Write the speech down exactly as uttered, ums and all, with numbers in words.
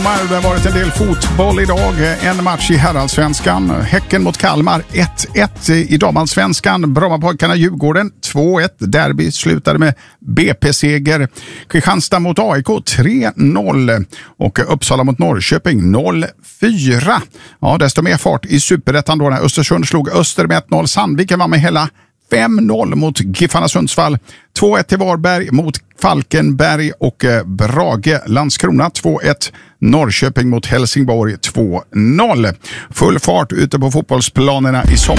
sommar. Det har varit en del fotboll idag. En match i herrallsvenskan. Häcken mot Kalmar ett ett i damallsvenskan. Brommapojkarna Djurgården två ett. Derby slutade med B P-seger. Kristianstad mot A I K tre noll. Och Uppsala mot Norrköping noll fyra. Ja, desto mer fart i Superettan då när Östersund slog Öster med ett noll. Sandviken var med hela fem noll mot Giffarna Sundsvall. två ett till Varberg mot Falkenberg och Brage. Landskrona två ett. Norrköping mot Helsingborg två noll. Full fart ute på fotbollsplanerna i sommar.